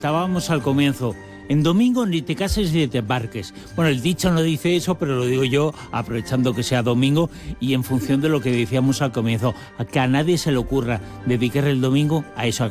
Estábamos al comienzo. En domingo ni te cases ni te embarques. Bueno, el dicho no dice eso, pero lo digo yo, aprovechando que sea domingo y en función de lo que decíamos al comienzo, a que a nadie se le ocurra dedicar el domingo a eso,